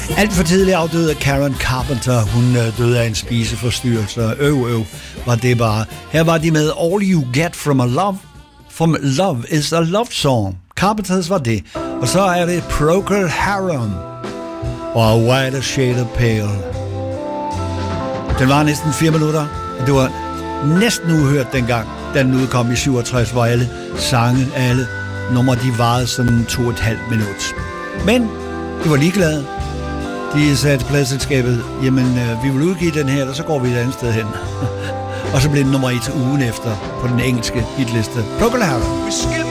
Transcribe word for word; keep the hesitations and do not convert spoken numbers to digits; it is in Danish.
Alt for tidligt afdøde Karen Carpenter. Hun døde af en spiseforstyrrelse. Øv, øv, var det bare. Her var de med All You Get From A Love. From Love Is A Love Song. Carpenters var det. Og så er det Procol Harum og A Whiter Shade of Pale. Den var næsten fire minutter. Det var næsten uhørt dengang, da den udkom i syvogtres, hvor alle sange, alle numre, de varede sådan to og et halvt minut. Men de var ligeglade. De sagde til pladselskabet, jamen øh, vi vil udgive den her, og så går vi et andet sted hen. Og så blev den nummer et ugen efter på den engelske hitliste. Procol Harum.